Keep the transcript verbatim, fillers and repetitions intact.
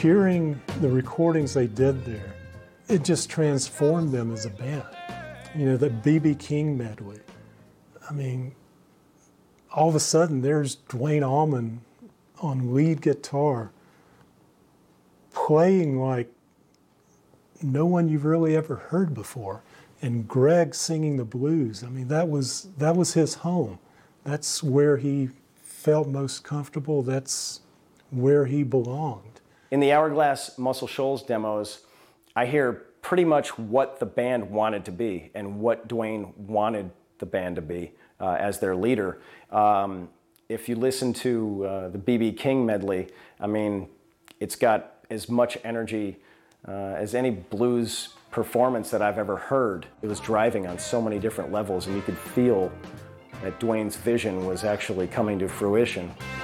hearing the recordings they did there, it just transformed them as a band. You know, that B B King medley. I mean, all of a sudden there's Duane Allman on lead guitar playing like no one you've really ever heard before. And Greg singing the blues. I mean, that was that was his home. That's where he felt most comfortable. That's where he belonged. In the Hourglass Muscle Shoals demos, I hear pretty much what the band wanted to be and what Duane wanted the band to be uh, as their leader. Um, if you listen to uh, the B B King medley, I mean, it's got as much energy uh, as any blues performance that I've ever heard. It was driving on so many different levels, and you could feel that Duane's vision was actually coming to fruition.